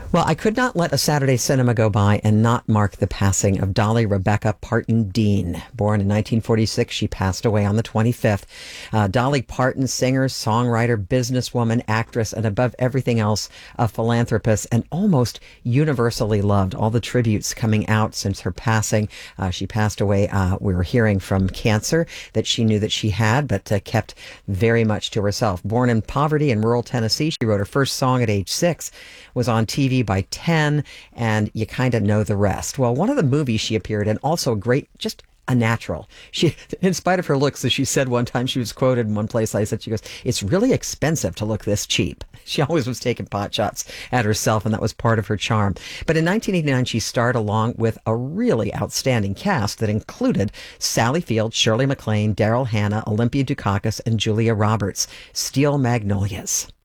Well, I could not let a Saturday cinema go by and not mark the passing of Dolly Rebecca Parton Dean. Born in 1946, she passed away on the 25th. Dolly Parton, singer, songwriter, businesswoman, actress, and above everything else, a philanthropist, and almost universally loved. All the tributes coming out since her passing. She passed away, we were hearing, from cancer that she knew that she had, but kept very much to herself. Born in poverty in rural Tennessee, she wrote her first song at age 6, was on TV by 10, and you kind of know the rest. Well, one of the movies she appeared in, also great, just a natural. She, in spite of her looks, as she said one time, she was quoted in one place, I said, she goes, "It's really expensive to look this cheap." She always was taking pot shots at herself, and that was part of her charm. But in 1989, she starred along with a really outstanding cast that included Sally Field, Shirley MacLaine, Daryl Hannah, Olympia Dukakis, and Julia Roberts. Steel Magnolias.